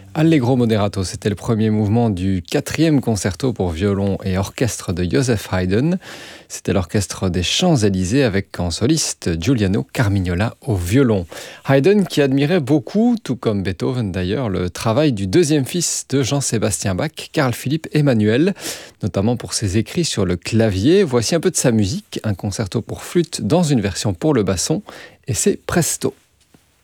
Allegro moderato, c'était le premier mouvement du 4e concerto pour violon et orchestre de Joseph Haydn. C'était l'orchestre des Champs-Élysées avec en soliste Giuliano Carmignola au violon. Haydn qui admirait beaucoup, tout comme Beethoven d'ailleurs, le travail du deuxième fils de Jean-Sébastien Bach, Carl-Philippe Emmanuel, notamment pour ses écrits sur le clavier. Voici un peu de sa musique, un concerto pour flûte dans une version pour le basson, et c'est Presto.